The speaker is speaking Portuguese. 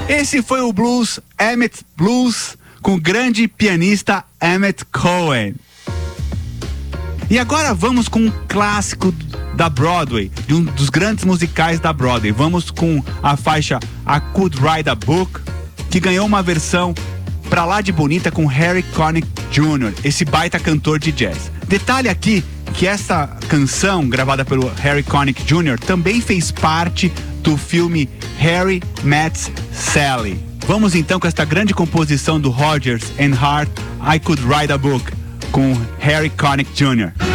Esse foi o Blues Emmett Blues com o grande pianista Emmett Cohen. E agora vamos com um clássico da Broadway, de um dos grandes musicais da Broadway. Vamos com a faixa I Could Write a Book, que ganhou uma versão pra lá de bonita com Harry Connick Jr., esse baita cantor de jazz. Detalhe aqui que essa canção, gravada pelo Harry Connick Jr., também fez parte do filme Harry Met Sally. Vamos então com esta grande composição do Rodgers and Hart, I Could Write a Book, com Harry Connick Jr.